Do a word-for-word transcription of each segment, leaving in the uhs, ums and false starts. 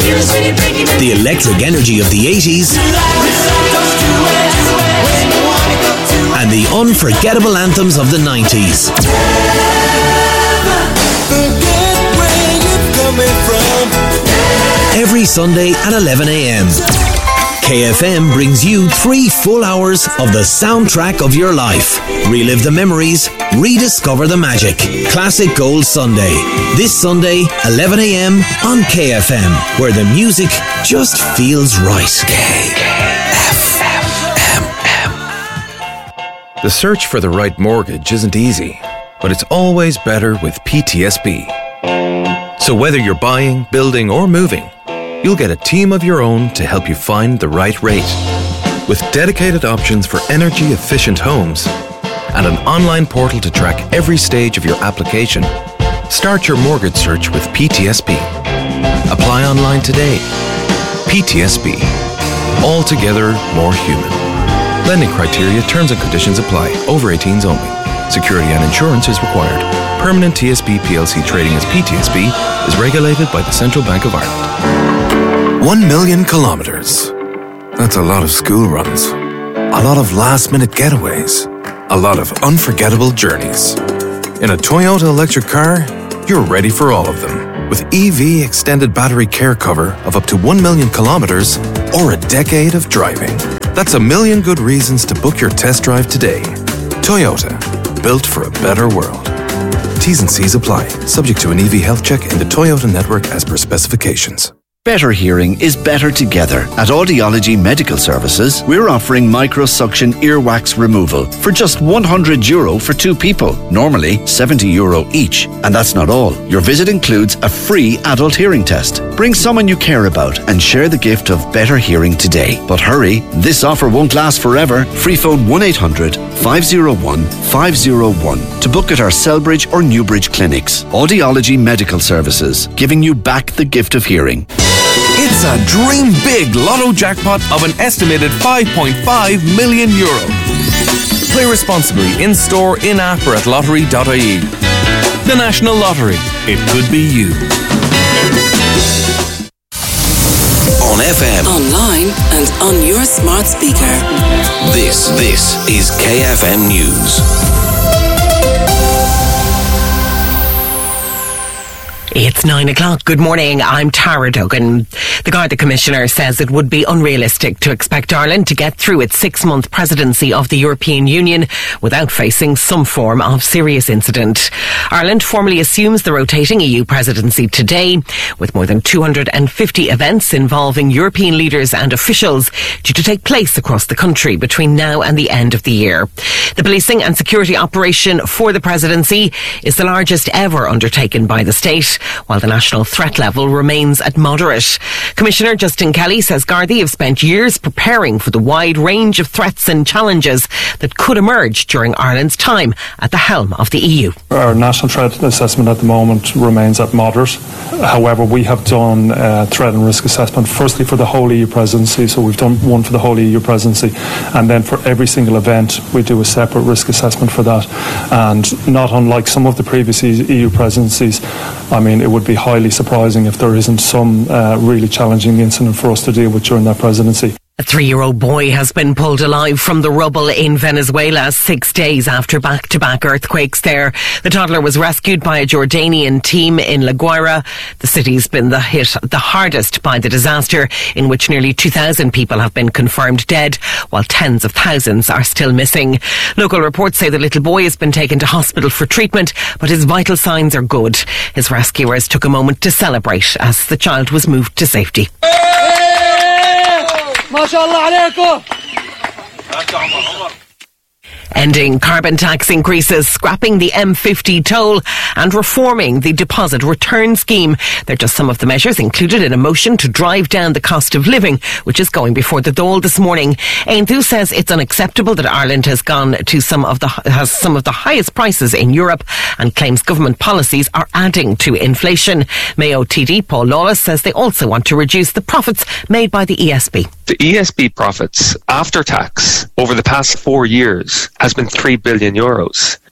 The electric energy of the eighties. And the unforgettable anthems of the nineties. Every Sunday at eleven a.m. K F M brings you three full hours of the soundtrack of your life. Relive the memories, rediscover the magic. Classic Gold Sunday. This Sunday, eleven a.m. on K F M, where the music just feels right. K F M. The search for the right mortgage isn't easy, but it's always better with P T S B. So whether you're buying, building, or moving, you'll get a team of your own to help you find the right rate. With dedicated options for energy-efficient homes and an online portal to track every stage of your application, start your mortgage search with P T S B. Apply online today. P T S B. Altogether more human. Lending criteria, terms and conditions apply. Over eighteens only. Security and insurance is required. Permanent T S B P L C trading as P T S B is regulated by the Central Bank of Ireland. One million kilometres. That's a lot of school runs. A lot of last-minute getaways. A lot of unforgettable journeys. In a Toyota electric car, you're ready for all of them. With E V extended battery care cover of up to one million kilometres or a decade of driving. That's a million good reasons to book your test drive today. Toyota, built for a better world. T's and C's apply. Subject to an E V health check in the Toyota network as per specifications. Better hearing is better together. At Audiology Medical Services, we're offering microsuction earwax removal for just one hundred euro for two people. Normally seventy euro each. And that's not all. Your visit includes a free adult hearing test. Bring someone you care about and share the gift of better hearing today. But hurry, this offer won't last forever. Free phone one eight hundred, five oh one, five oh one to book at our Selbridge or Newbridge clinics. Audiology Medical Services, giving you back the gift of hearing. It's a dream big lotto jackpot of an estimated five point five million euro. Play responsibly in store, in-app or at lottery dot I E. The National Lottery. It could be you. On F M. Online and on your smart speaker. This, this is K F M News. It's nine o'clock. Good morning. I'm Tara Duggan. The Garda Commissioner says it would be unrealistic to expect Ireland to get through its six-month presidency of the European Union without facing some form of serious incident. Ireland formally assumes the rotating E U presidency today, with more than two hundred fifty events involving European leaders and officials due to take place across the country between now and the end of the year. The policing and security operation for the presidency is the largest ever undertaken by the state, while the national threat level remains at moderate. Commissioner Justin Kelly says Gardaí have spent years preparing for the wide range of threats and challenges that could emerge during Ireland's time at the helm of the E U. Our national threat assessment at the moment remains at moderate. However, we have done a threat and risk assessment firstly for the whole E U presidency, so we've done one for the whole E U presidency, and then for every single event we do a separate risk assessment for that. And not unlike some of the previous E U presidencies, I mean, it would be highly surprising if there isn't some uh, really challenging incident for us to deal with during that presidency. A three-year-old boy has been pulled alive from the rubble in Venezuela six days after back-to-back earthquakes there. The toddler was rescued by a Jordanian team in La Guaira. The city's been the hit the hardest by the disaster, in which nearly two thousand people have been confirmed dead, while tens of thousands are still missing. Local reports say the little boy has been taken to hospital for treatment, but his vital signs are good. His rescuers took a moment to celebrate as the child was moved to safety. Ending carbon tax increases, scrapping the M fifty toll and reforming the deposit return scheme. They're just some of the measures included in a motion to drive down the cost of living, which is going before the Dáil this morning. Aontú says it's unacceptable that Ireland has gone to some of the has some of the highest prices in Europe and claims government policies are adding to inflation. Mayo T D Paul Lawless says they also want to reduce the profits made by the E S B. The E S B profits after tax over the past four years has been three billion euros.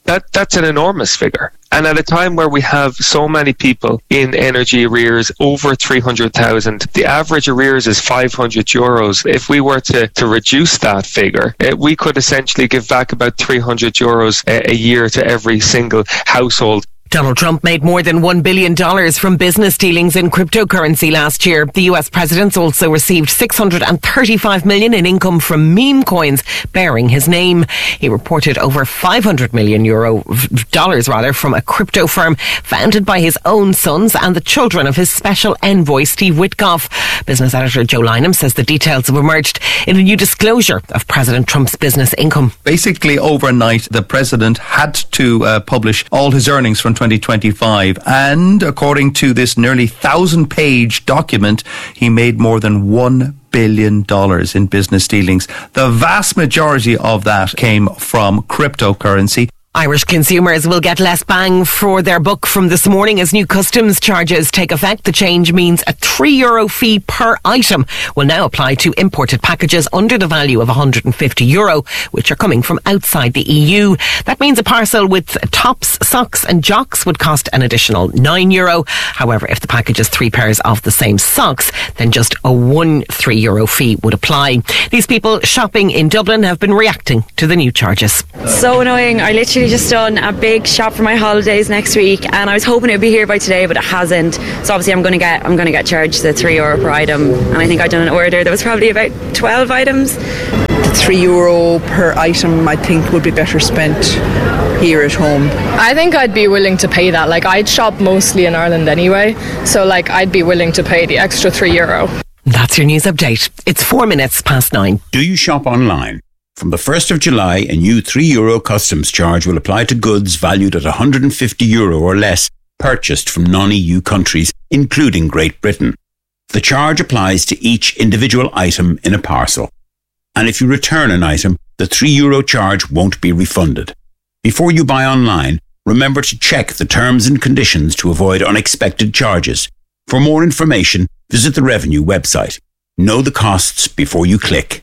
that that's an enormous figure. And at a time where we have so many people in energy arrears, over three hundred thousand, the average arrears is five hundred euros. If we were to, to reduce that figure, uh, we could essentially give back about three hundred euros a, a year to every single household. Donald Trump made more than one billion dollars from business dealings in cryptocurrency last year. The U S president also received six hundred thirty-five million dollars in income from meme coins bearing his name. He reported over five hundred million euro dollars rather from a crypto firm founded by his own sons and the children of his special envoy Steve Witkoff. Business editor Joe Lynham says the details have emerged in a new disclosure of President Trump's business income. Basically, overnight, the president had to uh, publish all his earnings from twenty twenty-five, and according to this nearly thousand page document, he made more than one billion dollars in business dealings. The vast majority of that came from cryptocurrency. Irish consumers will get less bang for their buck from this morning as new customs charges take effect. The change means a three euro fee per item will now apply to imported packages under the value of one hundred fifty euro, which are coming from outside the E U. That means a parcel with tops, socks and jocks would cost an additional nine euro. However, if the package is three pairs of the same socks, then just a one three euro fee would apply. These people shopping in Dublin have been reacting to the new charges. So annoying. I literally just done a big shop for my holidays next week, and I was hoping it would be here by today, but it hasn't. So obviously I'm going to get I'm going to get charged the three euro per item, and I think I done an order. There was probably about twelve items. The three euro per item, I think, would be better spent here at home. I think I'd be willing to pay that. Like, I'd shop mostly in Ireland anyway, so like I'd be willing to pay the extra three euro. That's your news update. It's four minutes past nine. Do you shop online? From the first of July, a new three euro customs charge will apply to goods valued at one hundred fifty euro or less purchased from non-E U countries, including Great Britain. The charge applies to each individual item in a parcel. And if you return an item, the three euro charge won't be refunded. Before you buy online, remember to check the terms and conditions to avoid unexpected charges. For more information, visit the Revenue website. Know the costs before you click.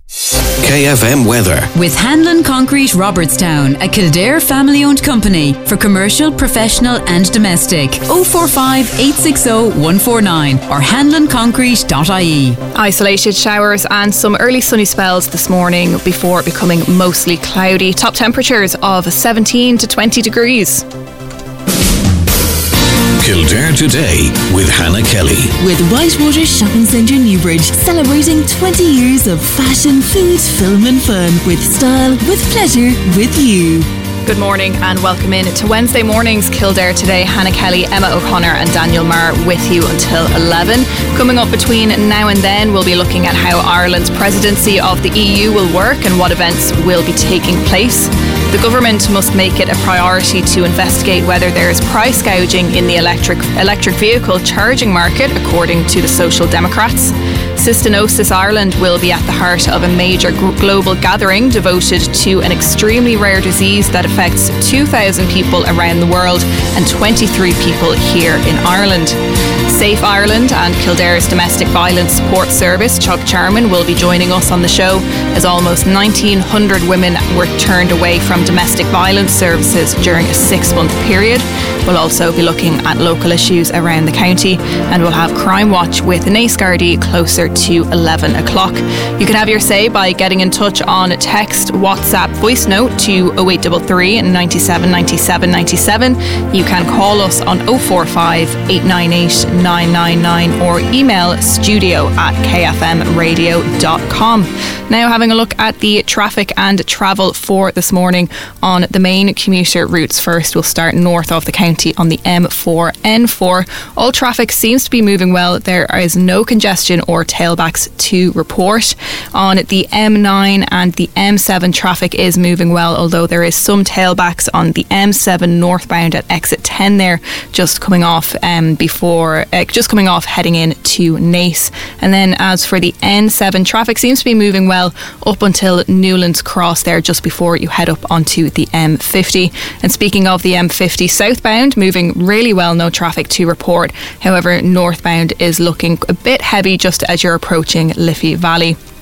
K F M weather. With Hanlon Concrete Robertstown, a Kildare family-owned company for commercial, professional and domestic. oh four five, eight six oh, one four nine or hanlon concrete dot I E. Isolated showers and some early sunny spells this morning before becoming mostly cloudy. Top temperatures of seventeen to twenty degrees. Kildare Today with Hannah Kelly. With Whitewater Shopping Centre Newbridge, celebrating twenty years of fashion, food, film and fun. With style, with pleasure, with you. Good morning and welcome in to Wednesday morning's Kildare Today. Hannah Kelly, Emma O'Connor and Daniel Marr with you until eleven. Coming up between now and then, we'll be looking at how Ireland's presidency of the E U will work and what events will be taking place. The government must make it a priority to investigate whether there is price gouging in the electric electric vehicle charging market, according to the Social Democrats. Cystinosis Ireland will be at the heart of a major global gathering devoted to an extremely rare disease that affects two thousand people around the world and twenty-three people here in Ireland. Safe Ireland and Kildare's Domestic Violence Support Service, Chuck Charman, will be joining us on the show as almost nineteen hundred women were turned away from domestic violence services during a six-month period. We'll also be looking at local issues around the county, and we'll have Crime Watch with Nace Gardaí closer to eleven o'clock. You can have your say by getting in touch on text, WhatsApp, voice note to oh eight three three, nine seven, nine seven, nine seven. You can call us on oh four five, eight nine eight, nine nine nine or email studio at k f m radio dot com. Now having a look at the traffic and travel for this morning on the main commuter routes. First, we'll start north of the county on the M four N four. All traffic seems to be moving well. There is no congestion or tailbacks to report. On the M nine and the M seven, traffic is moving well, although there is some tailbacks on the M seven northbound at exit ten there, just coming off um, before, uh, just coming off heading in to Nace. And then as for the N seven, traffic seems to be moving well up until Newlands Cross there, just before you head up onto the M fifty. And speaking of the M fifty, southbound moving really well, no traffic to report. However, northbound is looking a bit heavy just as you're approaching Liffey Valley.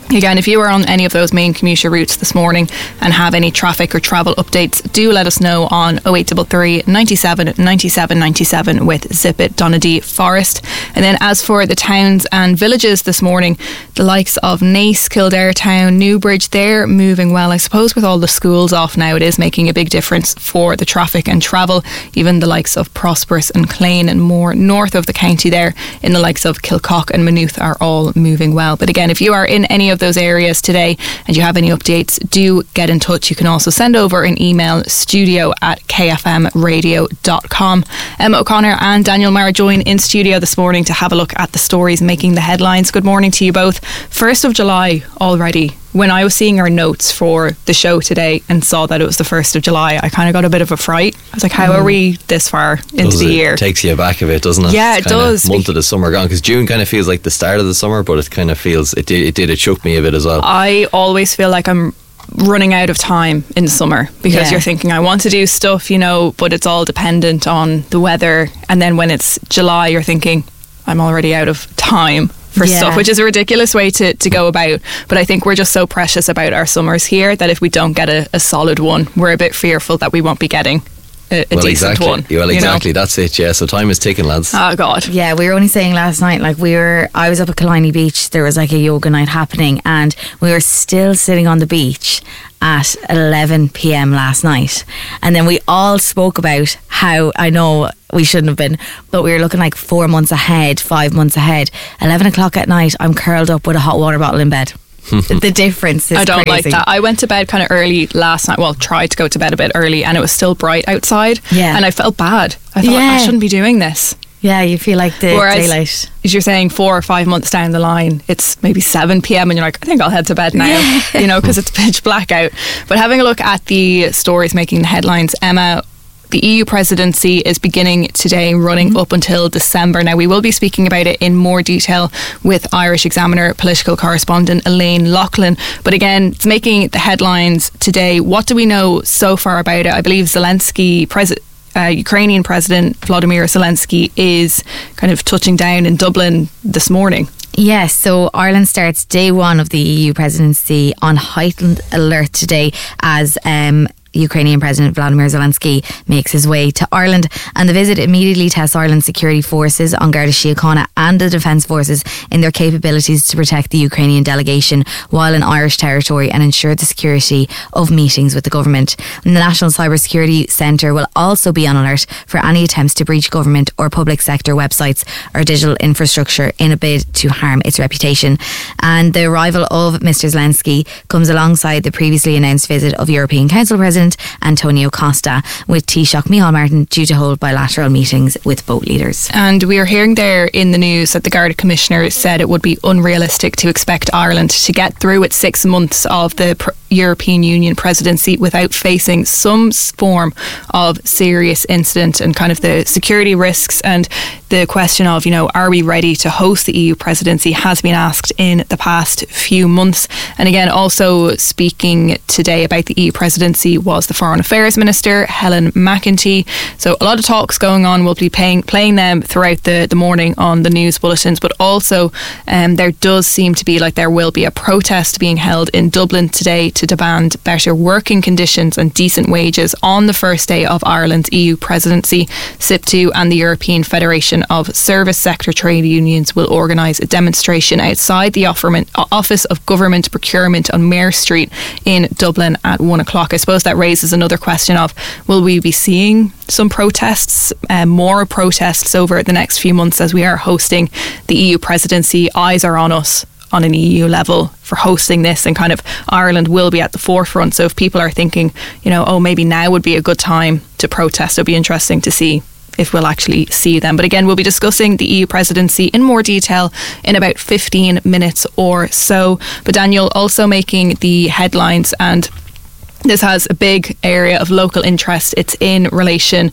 Again, if you are on any of those main commuter routes this morning and have any traffic or travel updates, do let us know on oh eight three three, ninety-seven, ninety-seven, ninety-seven with Zip It Donadee Forest. And then as for the towns and villages this morning, the likes of Naas, Kildare Town, Newbridge, they're moving well. I suppose with all the schools off now, it is making a big difference for the traffic and travel. Even the likes of Prosperous and Clane and more north of the county there, in the likes of Kilcock and Maynooth, are all moving well. But again, if you are in any of those areas today and you have any updates, do get in touch. You can also send over an email, studio at k f m radio dot com. Emma O'Connor and Daniel Marr join in studio this morning to have a look at the stories making the headlines. Good morning to you both. first of July already. When I was seeing our notes for the show today and saw that it was the first of July, I kind of got a bit of a fright. I was like, how mm. are we this far into does the it, year? It takes you back a bit, doesn't it? Yeah, it's it does. Month of the summer gone, because June kind of feels like the start of the summer, but it kind of feels, it did, it did, it shook me a bit as well. I always feel like I'm running out of time in the summer, because yeah. you're thinking, I want to do stuff, you know, but it's all dependent on the weather. And then when it's July, you're thinking, I'm already out of time for yeah. stuff, which is a ridiculous way to, to go about. But I think we're just so precious about our summers here that if we don't get a, a solid one, we're a bit fearful that we won't be getting a, a well, decent exactly. one. Well, exactly. You know? That's it, yeah. So time is ticking, lads. Oh, God. Yeah, we were only saying last night, like we were, I was up at Killiney Beach, there was like a yoga night happening, and we were still sitting on the beach at eleven p.m. last night, and then we all spoke about how, I know we shouldn't have been, but we were looking like four months ahead, five months ahead. eleven o'clock at night, I'm curled up with a hot water bottle in bed. The difference is I don't crazy. like that. I went to bed kind of early last night, well, tried to go to bed a bit early, and it was still bright outside, yeah. and I felt bad. I thought, yeah. I shouldn't be doing this. Yeah, you feel like the Whereas, daylight. As you're saying, four or five months down the line, it's maybe seven p.m. and you're like, I think I'll head to bed now, yeah. you know, because it's pitch black out. But having a look at the stories making the headlines, Emma, the E U presidency is beginning today, running mm-hmm. up until December. Now, we will be speaking about it in more detail with Irish Examiner political correspondent Elaine Loughlin. But again, it's making the headlines today. What do we know so far about it? I believe Zelensky, president, Uh, Ukrainian President Volodymyr Zelensky is kind of touching down in Dublin this morning. Yes, so Ireland starts day one of the E U presidency on heightened alert today as um, Ukrainian President Volodymyr Zelensky makes his way to Ireland, and the visit immediately tests Ireland's security forces on Garda Síochána and the Defence Forces in their capabilities to protect the Ukrainian delegation while in Irish territory and ensure the security of meetings with the government. And the National Cybersecurity Centre will also be on alert for any attempts to breach government or public sector websites or digital infrastructure in a bid to harm its reputation. And the arrival of Mister Zelensky comes alongside the previously announced visit of European Council President Antonio Costa, with Taoiseach Micheál Martin due to hold bilateral meetings with both leaders. And we are hearing there in the news that the Garda Commissioner said it would be unrealistic to expect Ireland to get through its six months of the pr- European Union presidency without facing some form of serious incident, and kind of the security risks and the question of, you know, are we ready to host the E U presidency has been asked in the past few months. And again, also speaking today about the E U presidency was the Foreign Affairs Minister, Helen McEntee. So a lot of talks going on. We'll be playing, playing them throughout the, the morning on the news bulletins, but also um, there does seem to be like there will be a protest being held in Dublin today to demand better working conditions and decent wages on the first day of Ireland's E U presidency. S I P two and the European Federation of Service Sector Trade Unions will organise a demonstration outside the Office of Government Procurement on Mare Street in Dublin at one o'clock. I suppose that raises another question of, will we be seeing some protests, uh, more protests over the next few months as we are hosting the E U presidency? Eyes are on us on an E U level for hosting this, and kind of Ireland will be at the forefront. So if people are thinking, you know, oh, maybe now would be a good time to protest, it'll be interesting to see if we'll actually see them. But again, we'll be discussing the E U presidency in more detail in about fifteen minutes or so. But Daniel, also making the headlines, and this has a big area of local interest. It's in relation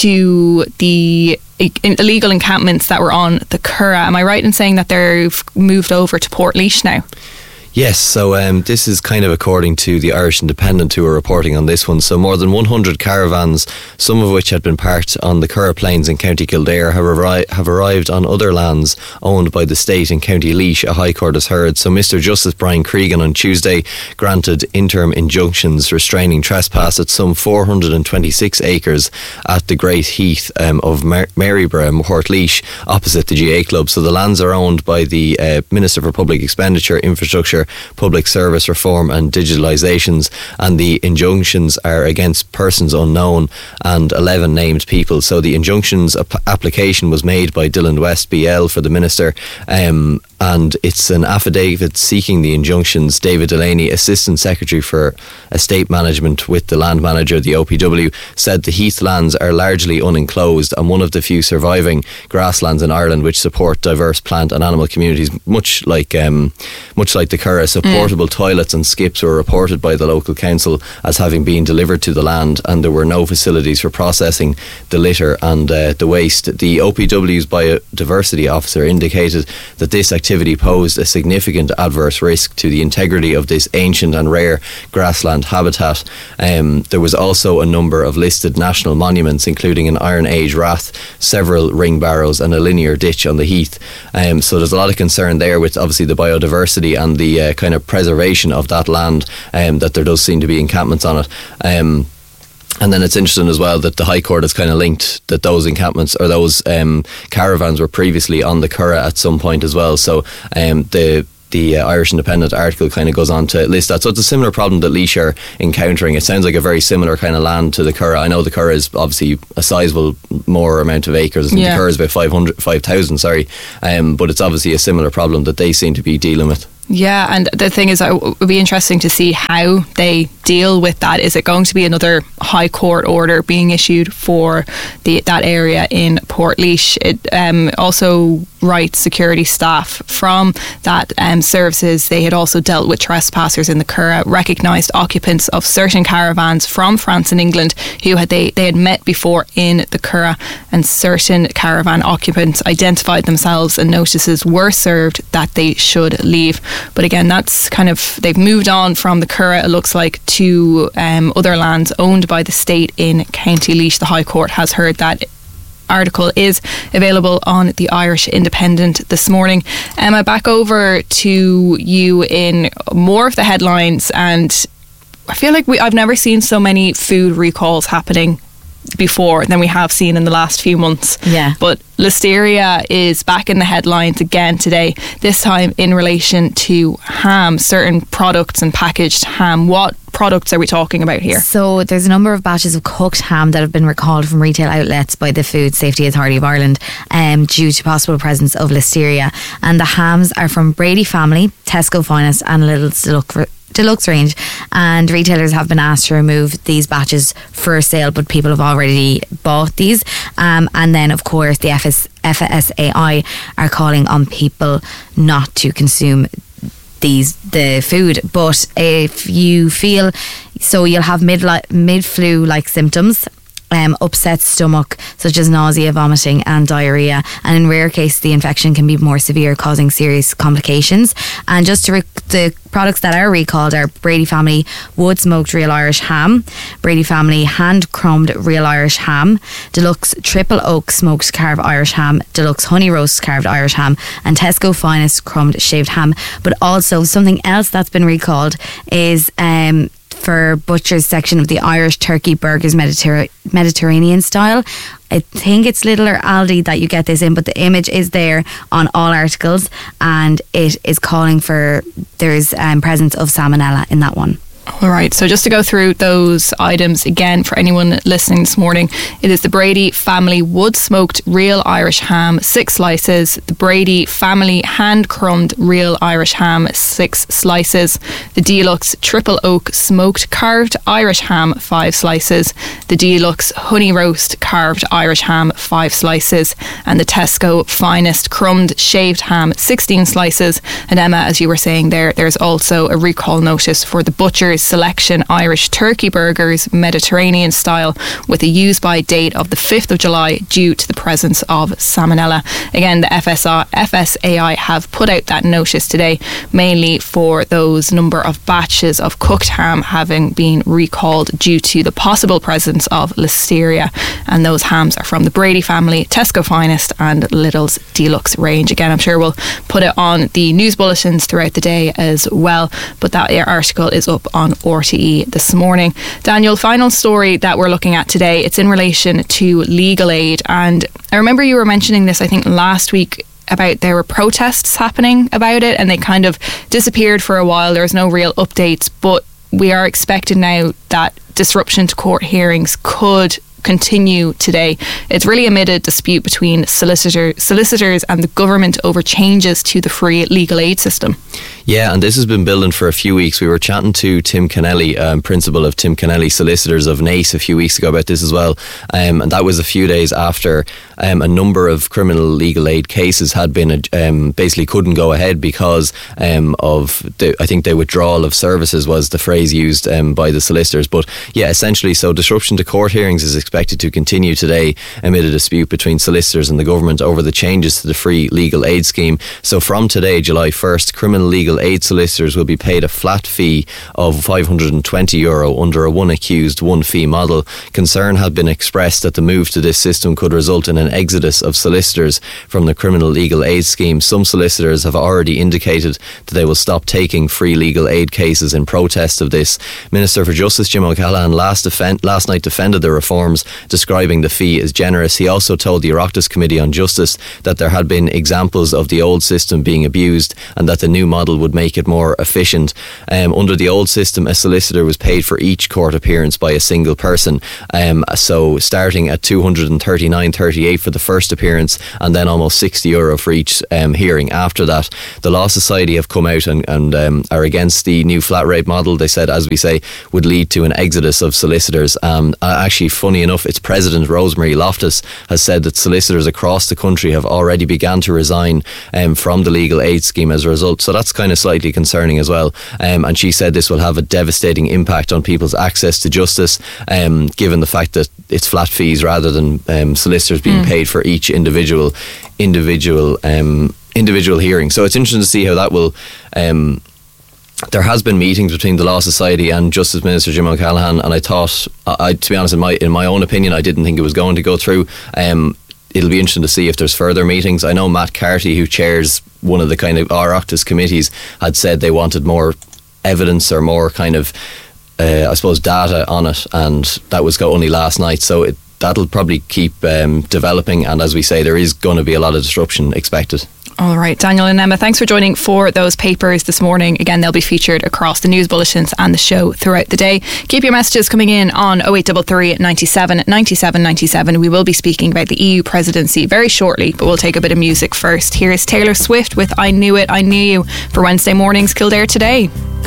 to the illegal encampments that were on the Curragh. Am I right in saying that they've moved over to Portlaoise now? Yes, so um, this is kind of according to the Irish Independent, who are reporting on this one. So more than one hundred caravans, some of which had been parked on the Curragh Plains in County Kildare, have, arri- have arrived on other lands owned by the state in County Laois, a High Court has heard. So Mister Justice Brian Cregan on Tuesday granted interim injunctions restraining trespass at some four hundred twenty-six acres at the Great Heath um, of Mar- Maryborough, Portlaoise, opposite the G A Club. So the lands are owned by the uh, Minister for Public Expenditure, Infrastructure, Public Service Reform and Digitalisations, and the injunctions are against persons unknown and eleven named people. So the injunctions ap- application was made by Dylan West B L for the Minister, um, and it's an affidavit seeking the injunctions. David Delaney, Assistant Secretary for Estate Management with the Land Manager, the O P W, said the heath lands are largely unenclosed and one of the few surviving grasslands in Ireland which support diverse plant and animal communities, much like um, much like the Curragh. So mm. portable toilets and skips were reported by the local council as having been delivered to the land, and there were no facilities for processing the litter and uh, the waste. The O P W's biodiversity officer indicated that this activity posed a significant adverse risk to the integrity of this ancient and rare grassland habitat. Um, there was also a number of listed national monuments, including an Iron Age rath, several ring barrows and a linear ditch on the heath. Um, so there's a lot of concern there with obviously the biodiversity and the uh, kind of preservation of that land, um, that there does seem to be encampments on it. Um, And then it's interesting as well that the High Court has kind of linked that those encampments or those um, caravans were previously on the Curragh at some point as well. So um, the the uh, Irish Independent article kind of goes on to list that. So it's a similar problem that Laois are encountering. It sounds like a very similar kind of land to the Curragh. I know the Curragh is obviously a sizable more amount of acres. I think yeah. the Curragh is about five hundred, five thousand, sorry. Um, but it's obviously a similar problem that they seem to be dealing with. Yeah, and the thing is, it would be interesting to see how they deal with that. Is it going to be another High Court order being issued for the that area in Portlaoise? It um, also writes security staff from that um, services. They had also dealt with trespassers in the Curragh, recognised occupants of certain caravans from France and England who had they, they had met before in the Curragh, and certain caravan occupants identified themselves and notices were served that they should leave. But again, that's kind of, they've moved on from the Curragh, it looks like, to um, other lands owned by the state in County Laois. The High Court has heard that. Article is available on the Irish Independent this morning. Emma, back over to you in more of the headlines, and I feel like we I've never seen so many food recalls happening before than we have seen in the last few months. Yeah. But Listeria is back in the headlines again today, this time in relation to ham, certain products and packaged ham. What products are we talking about here? So there's a number of batches of cooked ham that have been recalled from retail outlets by the Food Safety Authority of Ireland um, due to possible presence of Listeria. And the hams are from Brady Family, Tesco Finest and Lidl's Deluxe Deluxe range, and retailers have been asked to remove these batches for sale, but people have already bought these. Um, and then of course the F S A I are calling on people not to consume these the food. But if you feel so, you'll have mid mid flu like symptoms, Um, upset stomach such as nausea, vomiting and diarrhea, and in rare cases the infection can be more severe, causing serious complications. And just to rec- the products that are recalled are Brady Family wood smoked real Irish ham, Brady Family hand crumbed real Irish ham, Deluxe triple oak smoked carved Irish ham, Deluxe honey roast carved Irish ham, and Tesco Finest crumbed shaved ham. But also something else that's been recalled is um for butcher's section of the Irish turkey burgers Mediter- Mediterranean style. I think it's Lidl or Aldi that you get this in, but the image is there on all articles, and it is calling for there's um, presence of salmonella in that one. All right, so just to go through those items again for anyone listening this morning, it is the Brady Family wood smoked real Irish ham, six slices, the Brady Family hand crumbed real Irish ham, six slices, the Deluxe triple oak smoked carved Irish ham, five slices, the Deluxe honey roast carved Irish ham, five slices, and the Tesco Finest crumbed shaved ham, sixteen slices. And Emma, as you were saying there, there's also a recall notice for the butchers Kildare Selection Irish Turkey Burgers, Mediterranean style, with a use-by date of the fifth of July due to the presence of salmonella. Again, the F S A I have put out that notice today, mainly for those number of batches of cooked ham having been recalled due to the possible presence of Listeria. And those hams are from the Brady family, Tesco Finest and Lidl's Deluxe range. Again, I'm sure we'll put it on the news bulletins throughout the day as well, but that article is up on R T E this morning. Daniel, final story that we're looking at today, it's in relation to legal aid, and I remember you were mentioning this I think last week about there were protests happening about it and they kind of disappeared for a while. There was no real updates, but we are expecting now that disruption to court hearings could continue today. It's really amid a dispute between solicitor, solicitors and the government over changes to the free legal aid system. Yeah, and this has been building for a few weeks. We were chatting to Tim Kennelly, um, principal of Tim Kennelly Solicitors of NACE, a few weeks ago about this as well. Um, and that was a few days after um, a number of criminal legal aid cases had been um, basically couldn't go ahead because um, of, the, I think, the withdrawal of services was the phrase used um, by the solicitors. But yeah, essentially, so disruption to court hearings is expected to continue today amid a dispute between solicitors and the government over the changes to the free legal aid scheme. So from today, July first, criminal legal aid solicitors will be paid a flat fee of five hundred twenty euro under a one accused, one fee model. Concern had been expressed that the move to this system could result in an exodus of solicitors from the criminal legal aid scheme. Some solicitors have already indicated that they will stop taking free legal aid cases in protest of this. Minister for Justice Jim O'Callaghan last, defend, last night defended the reforms, describing the fee as generous. He also told the Oireachtas Committee on Justice that there had been examples of the old system being abused and that the new model would make it more efficient. Um, under the old system, a solicitor was paid for each court appearance by a single person. Um, so starting at two hundred thirty-nine thirty-eight for the first appearance and then almost sixty euro for each um, hearing after that. The Law Society have come out and, and um, are against the new flat rate model. They said, as we say, would lead to an exodus of solicitors. Um, actually, funny enough, its President Rosemary Loftus has said that solicitors across the country have already begun to resign um, from the legal aid scheme as a result. So that's kind of slightly concerning as well. Um, and she said this will have a devastating impact on people's access to justice, um, given the fact that it's flat fees rather than um, solicitors being mm. paid for each individual individual um, individual hearing. So it's interesting to see how that will. Um, There has been meetings between the Law Society and Justice Minister Jim O'Callaghan, and I thought, I, to be honest, in my in my own opinion, I didn't think it was going to go through. Um, it'll be interesting to see if there's further meetings. I know Matt Carty, who chairs one of the kind of Oireachtas committees, had said they wanted more evidence or more kind of, uh, I suppose, data on it, and that was only last night. So it, that'll probably keep um, developing, and as we say, there is going to be a lot of disruption expected. All right, Daniel and Emma, thanks for joining for those papers this morning. Again, they'll be featured across the news bulletins and the show throughout the day. Keep your messages coming in on oh eight three three, ninety-seven, ninety-seven, ninety-seven. We will be speaking about the E U presidency very shortly, but we'll take a bit of music first. Here is Taylor Swift with I Knew It, I Knew You for Wednesday mornings Kildare Today.